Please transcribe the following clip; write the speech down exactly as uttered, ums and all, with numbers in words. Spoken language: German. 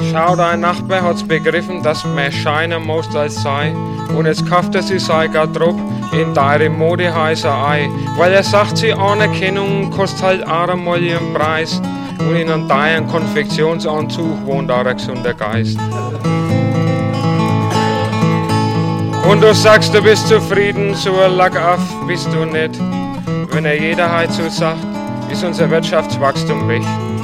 Schau, dein Nachbar hat's begriffen, dass mehr Scheine muss als sei. Und jetzt kauft er sich sein Garderob in deine Modehäuserei. Weil er sagt, sie Anerkennung kostet halt auch einmal ihren Preis. Und in einem deinen Konfektionsanzug wohnt auch ein gesunder Geist. Und du sagst, du bist zufrieden, so ein Lack auf bist du nicht. Wenn er jeder heute so sagt, ist unser Wirtschaftswachstum weg.